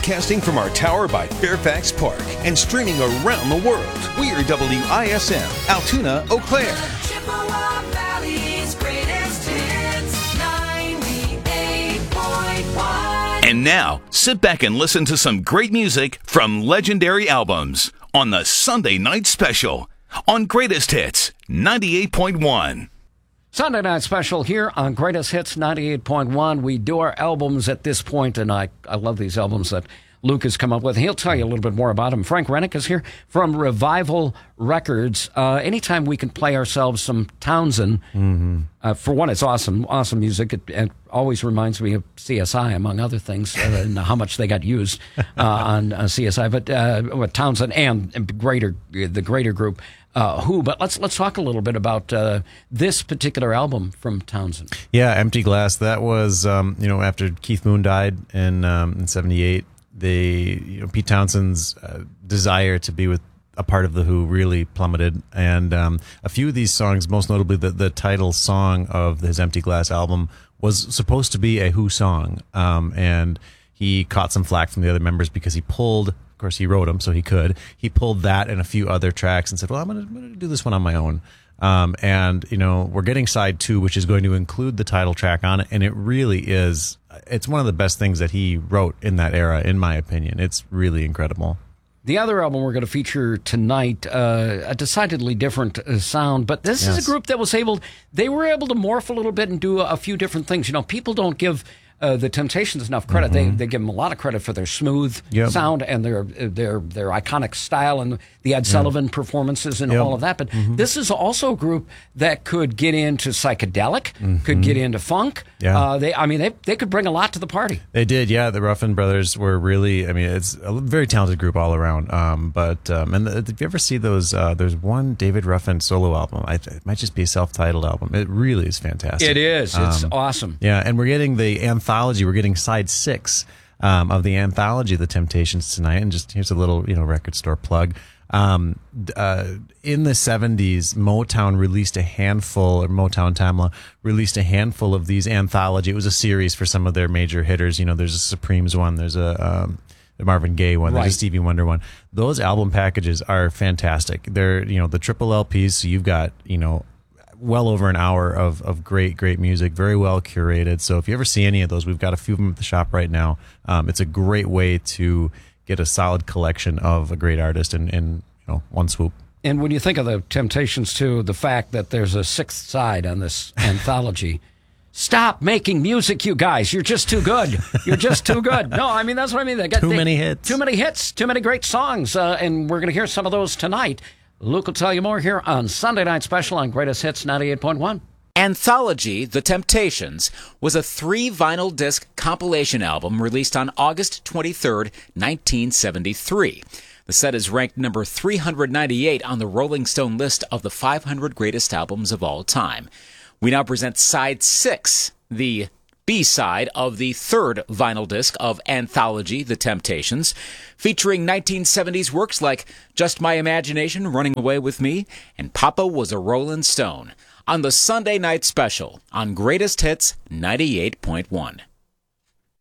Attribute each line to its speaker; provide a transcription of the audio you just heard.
Speaker 1: Broadcasting from our tower by Fairfax Park and streaming around the world. We're WISM, Altoona, Eau Claire.
Speaker 2: Chippewa Valley's greatest hits, 98.1.
Speaker 3: And now, sit back and listen to some great music from legendary albums on the Sunday Night Special on Greatest Hits 98.1.
Speaker 4: Sunday Night Special here on Greatest Hits 98.1. We do our albums at this point, and I love these albums that Luke has come up with. He'll tell you a little bit more about them. Frank Rennick is here from Revival Records. Anytime we can play ourselves some Townsend, for one, it's awesome music. It always reminds me of CSI, among other things, and how much they got used on CSI. But with Townsend and the greater group, Who. But let's talk a little bit about this particular album from Townsend.
Speaker 5: Yeah, Empty Glass. That was after Keith Moon died in '78. Pete Townsend's desire to be with a part of the Who really plummeted, and a few of these songs, most notably the title song of his Empty Glass album, was supposed to be a Who song, and he caught some flack from the other members because he pulled. Of course, he wrote them, so he could. He pulled that and a few other tracks and said, "Well, I'm going to do this one on my own." And we're getting side 2, which is going to include the title track on it, and it really is. It's one of the best things that he wrote in that era, in my opinion. It's really incredible.
Speaker 4: The other album we're going to feature tonight, a decidedly different sound, but this is a group that they were able to morph a little bit and do a few different things. People don't give the Temptations enough credit. They give them a lot of credit for their smooth sound and their iconic style and the Ed Sullivan performances and all of that. But this is also a group that could get into psychedelic, could get into funk. Yeah. They could bring a lot to the party. They did, yeah. The Ruffin Brothers were really, it's a very talented group all around. If you ever see those, there's one David Ruffin solo album. It might just be a self-titled album. It really is fantastic. It is. It's awesome. Yeah, and we're getting the anthology. We're getting side 6 of the anthology of the Temptations tonight. And just here's a little, record store plug. In the 70s, Motown released a handful, or Motown Tamla released a handful of these anthology. It was a series for some of their major hitters. There's a Supremes one, there's a Marvin Gaye one, there's a Stevie Wonder one. Those album packages are fantastic. They're, the triple LPs, so you've got, well over an hour of great music, very well curated. So if you ever see any of those, we've got a few of them at the shop right now. It's a great way to get a solid collection of a great artist in one swoop. And when you think of the Temptations too, the fact that there's a 6th side on this anthology. Stop making music, you guys. You're just too good. You're just too good. No, that's what I mean. They got too many hits. Too many hits. Too many great songs. And we're going to hear some of those tonight. Luke will tell you more here on Sunday Night Special on Greatest Hits 98.1.
Speaker 6: Anthology, The Temptations, was a 3-vinyl disc compilation album released on August 23, 1973. The set is ranked number 398 on the Rolling Stone list of the 500 greatest albums of all time. We now present Side 6, the B-side of the 3rd vinyl disc of Anthology, The Temptations, featuring 1970s works like Just My Imagination, Running Away With Me, and Papa Was a Rollin' Stone, on the Sunday Night Special on Greatest Hits 98.1.